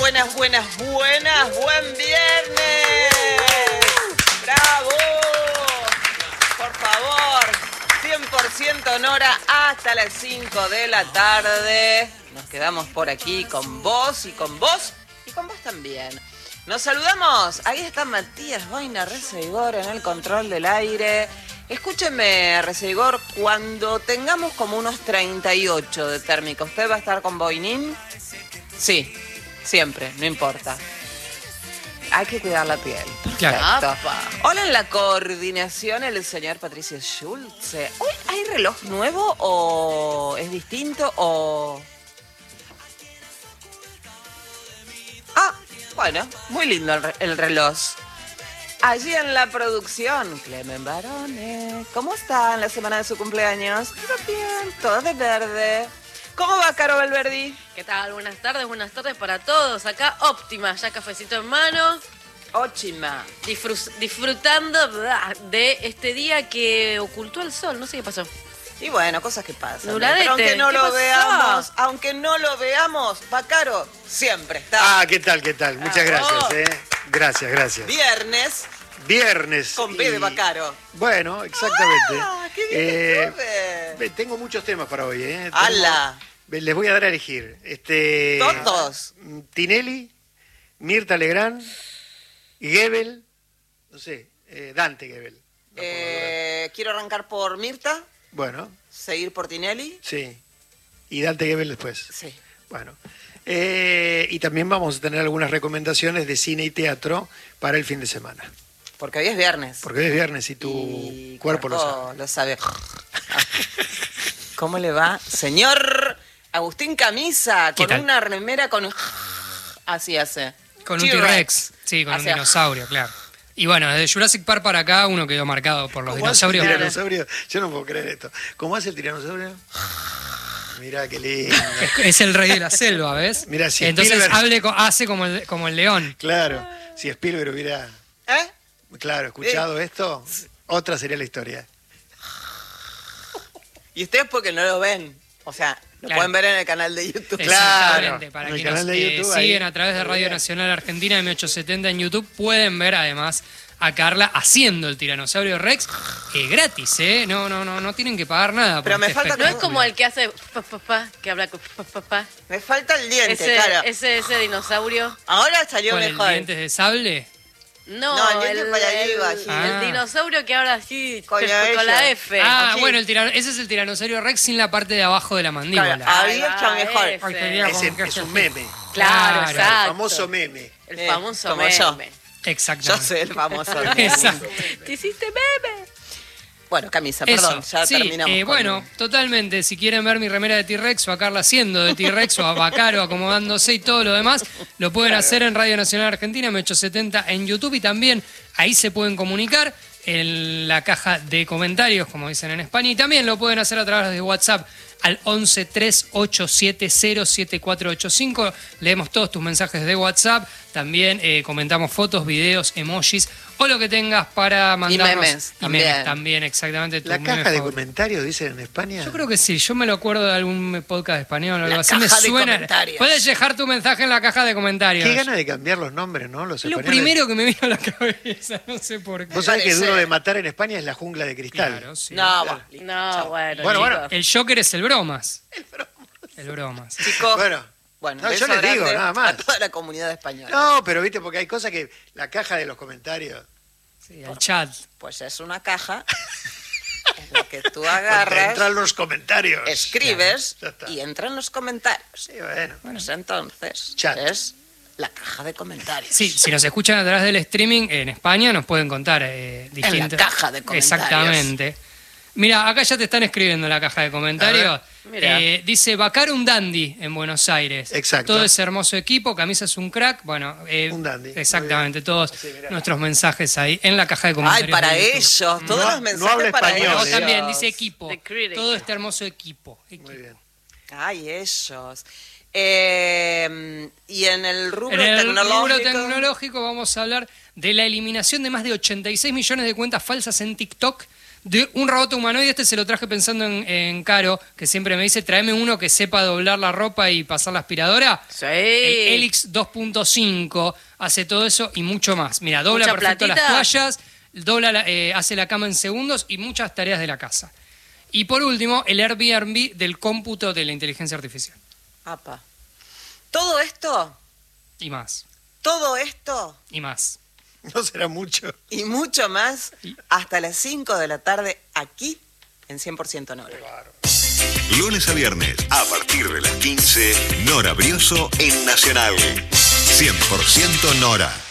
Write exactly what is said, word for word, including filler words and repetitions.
buenas, buenas, buenas. Buen viernes. Bravo. Por favor, cien por ciento Nora hasta las cinco de la tarde. Nos quedamos por aquí con vos y con vos y con vos también. Nos saludamos. Ahí está Matías Boina Reseigor en el control del aire. Escúcheme, Reseigor, cuando tengamos como unos treinta y ocho de térmica, ¿usted va a estar con Boinín? Sí, siempre, no importa. Hay que cuidar la piel. Perfecto. Hola, en la coordinación el señor Patricio Schulze. ¿Hoy hay reloj nuevo o es distinto o...? Ah, bueno, muy lindo el, re- el reloj. Allí en la producción, Clemen Barone. ¿Cómo está en la semana de su cumpleaños? Todo bien, todo de verde. ¿Cómo va, Caro Valverdi? ¿Qué tal? Buenas tardes, buenas tardes para todos. Acá óptima, ya cafecito en mano. Óchima. Disfrus- disfrutando bla, de este día que ocultó el sol. No sé qué pasó. Y bueno, cosas que pasan. Nubladete. Pero aunque no ¿Qué lo pasó? veamos, aunque no lo veamos, Bacaro siempre está. Ah, ¿qué tal, qué tal? Muchas gracias, Oh. eh. Gracias, gracias. Viernes Viernes. con B de y- Bacaro. Bueno, exactamente. Ah, qué bien Eh, estuve. ve, tengo muchos temas para hoy, ¿eh? Tengo- ¡Hala! ve, Les voy a dar a elegir. Este, Todos. Tinelli, Mirta Legrand, Gebel, no sé, eh, Dante Gebel. No, por la duda. Eh, quiero arrancar por Mirta, Bueno, seguir por Tinelli. sí. Y Dante Gebel después. Sí. Bueno. Eh, y también vamos a tener algunas recomendaciones de cine y teatro para el fin de semana. Porque hoy es viernes. Porque hoy es viernes y tu Y cuerpo lo sabe. Lo sabe. ¿Cómo le va? Señor Agustín Camisa, ¿Qué con tal? una remera con... Así hace. Con un T-Rex, sí, con Hacia- un dinosaurio, claro. Y bueno, desde Jurassic Park para acá uno quedó marcado por los ¿Cómo hace el dinosaurios. tiranosaurio? Yo no puedo creer esto. ¿Cómo hace el tiranosaurio? Mirá qué lindo. Es, es el rey de la selva, ¿ves? Mirá, si Entonces Spielberg- hable co- hace como el, como el león. Claro, si Spielberg hubiera, ¿Eh? claro, escuchado esto, otra sería la historia. Y ustedes porque no lo ven. O sea, lo Claro. pueden ver en el canal de YouTube. Exactamente, para En el quienes canal de eh, YouTube, ahí. siguen a través de Radio Nacional Argentina M ochocientos setenta en YouTube, pueden ver además a Carla haciendo el tiranosaurio Rex eh, gratis, ¿eh? No, no, no, no tienen que pagar nada. por Pero me este falta- No es espectáculo. como el que hace pa, pa, pa, que habla con pa, pa, pa. Me falta el diente, Ese, claro. ese, ese dinosaurio. Ahora salió ¿Con el mejor. dientes de sable? No, No, el diente para arriba, el, sí. el Ah. dinosaurio que habla así Con con, la la ella. F. Ah, Sí. bueno, el tirano- ese es el tiranosaurio Rex sin la parte de abajo de la mandíbula. Claro, ahí Ahí está va, mejor. ese. Ay, sería Es, como el- que es se- un meme, Claro, Claro, el el exacto. famoso meme. El Eh, famoso como meme. yo. Yo Exactamente. soy el famoso. Exacto. Te hiciste meme. Bueno, Camisa, Eso, perdón, ya sí, terminamos. eh, con- bueno, totalmente. Si quieren ver mi remera de T-Rex o a Carla haciendo de T-Rex o a Bacaro acomodándose y todo lo demás, lo pueden hacer en Radio Nacional Argentina, M ochocientos setenta en YouTube y también ahí se pueden comunicar en la caja de comentarios, como dicen en España, y también lo pueden hacer a través de WhatsApp al once tres ocho siete cero siete cuatro ocho cinco. Leemos todos tus mensajes de WhatsApp, también eh, comentamos fotos, videos, emojis o lo que tengas para mandarnos. memes, Y también. memes también, exactamente. tu La meme caja de favorito. comentarios, dicen en España. Yo creo que sí, yo me lo acuerdo de algún podcast español o algo La así, me caja de suena. comentarios. Puedes dejar tu mensaje en la caja de comentarios. Qué gana de cambiar los nombres, ¿no? Los Lo españoles. primero que me vino a la cabeza, no sé por qué. Vos sabés que Parece- Duro de Matar en España es la jungla de cristal. Claro, sí. No, Claro. va. No, bueno. Bueno, bueno. chicos. El Joker es el bromas. El bromas. El bromas. Chicos, Bueno, bueno, no, beso yo les digo, grande nada más. a toda la comunidad española. No, pero viste, porque hay cosas que la caja de los comentarios. Sí, el chat. Pues es una caja en la que tú Donde agarras, entran los comentarios. escribes Claro, ya está. y entran los comentarios. Sí, bueno. Pues entonces Chat. es la caja de comentarios. Sí, si nos escuchan a través del streaming en España nos pueden contar eh, distintas... caja de comentarios. Exactamente. Mira, acá ya te están escribiendo en la caja de comentarios. Mira. Eh, dice, Bacaro un dandy en Buenos Aires. Exacto. Todo ese hermoso equipo, Camisa es un crack. Bueno, eh, Un dandy, muy exactamente, todos Sí, mirá. nuestros mensajes ahí en la caja de Ay, comentarios. para de YouTube. ellos, todos No- los no mensajes habla para español, No, ellos. ¿eh? también dice equipo. The critic. Todo este hermoso equipo. Muy bien. Ay, ellos. Eh, y en el rubro En el tecnológico. rubro tecnológico vamos a hablar de la eliminación de más de ochenta y seis millones de cuentas falsas en TikTok de un robot humanoide. Este se lo traje pensando en, en Caro, que siempre me dice, tráeme uno que sepa doblar la ropa y pasar la aspiradora. Sí. El Helix dos punto cinco hace todo eso y mucho más. Mira, dobla Mucha perfecto platita. las toallas, dobla la- eh, hace la cama en segundos y muchas tareas de la casa. Y por último, el Airbnb del cómputo de la inteligencia artificial. Apa. Todo esto, Y más, todo esto y más. No será mucho. y mucho más hasta las cinco de la tarde aquí en cien por ciento Nora. Lunes a viernes, a partir de las quince, Nora Brioso en Nacional. cien por ciento Nora.